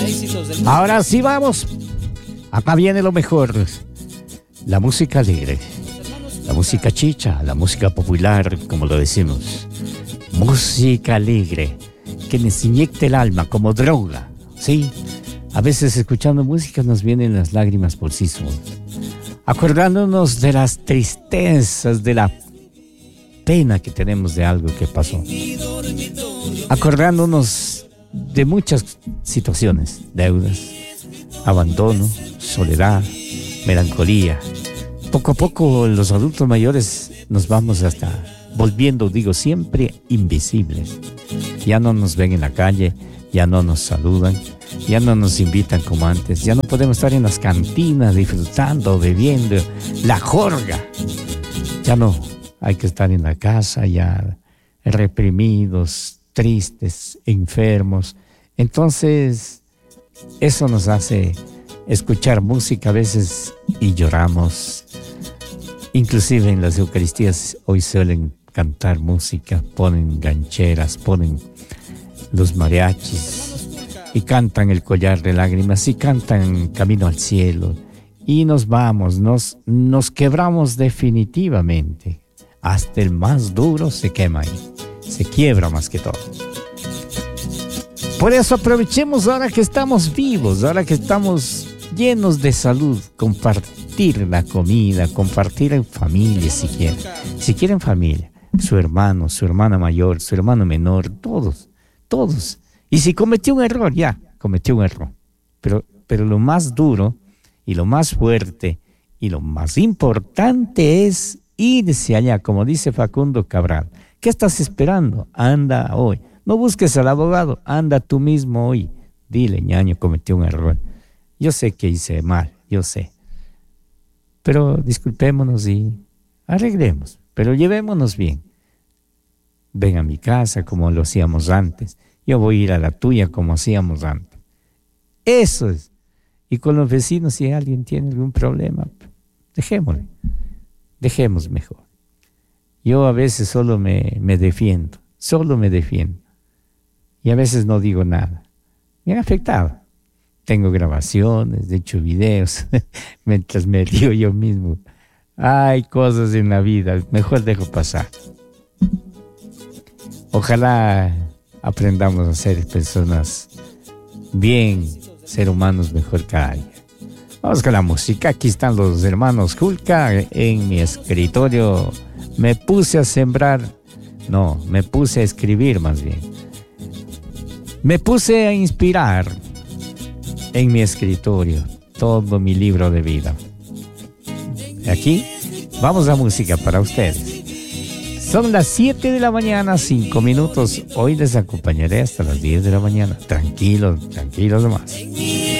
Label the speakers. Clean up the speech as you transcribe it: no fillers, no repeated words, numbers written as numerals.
Speaker 1: Ahora sí vamos. Acá viene lo mejor. La música alegre. La música chicha, la música popular, como lo decimos. Música alegre, que nos inyecte el alma como droga, ¿sí? A veces escuchando música nos vienen las lágrimas por sí solas. Acordándonos de las tristezas, de la pena que tenemos de algo que pasó. Acordándonos de muchas situaciones, deudas, abandono, soledad, melancolía. Poco a poco los adultos mayores nos vamos hasta volviendo, digo, siempre invisibles. Ya no nos ven en la calle, ya no nos saludan, ya no nos invitan como antes, ya no podemos estar en las cantinas disfrutando, bebiendo, la jorga. Ya no, hay que estar en la casa ya reprimidos, tristes, enfermos. Entonces, eso nos hace escuchar música a veces y lloramos. Inclusive en las Eucaristías hoy suelen cantar música, ponen gancheras, ponen los mariachis y cantan el collar de lágrimas y cantan Camino al Cielo y nos vamos, nos quebramos definitivamente. Hasta el más duro se quema ahí, se quiebra más que todo. Por eso aprovechemos ahora que estamos vivos, ahora que estamos llenos de salud, compartir la comida, compartir en familia si quieren familia, su hermano, su hermana mayor, su hermano menor, todos. Y si cometió un error, ya, cometió un error. Pero lo más duro y lo más fuerte y lo más importante es irse allá, como dice Facundo Cabral. ¿Qué estás esperando? Anda hoy. No busques al abogado, anda tú mismo hoy. Dile, ñaño, cometió un error. Yo sé que hice mal, yo sé. Pero disculpémonos y arreglemos, pero llevémonos bien. Ven a mi casa como lo hacíamos antes. Yo voy a ir a la tuya como hacíamos antes. Eso es. Y con los vecinos, si alguien tiene algún problema, dejemos mejor. Yo a veces solo me defiendo. Y a veces no digo nada. Me han afectado. Tengo grabaciones, de hecho videos, mientras me río yo mismo. Hay cosas en la vida, mejor dejo pasar. Ojalá aprendamos a ser personas bien, ser humanos mejor cada día. Vamos con la música, aquí están los hermanos Julka en mi escritorio. Me puse a escribir más bien. Me puse a inspirar en mi escritorio todo mi libro de vida. Aquí vamos a música para ustedes. Son las 7 de la mañana, 5 minutos. Hoy les acompañaré hasta las 10 de la mañana. Tranquilos nomás.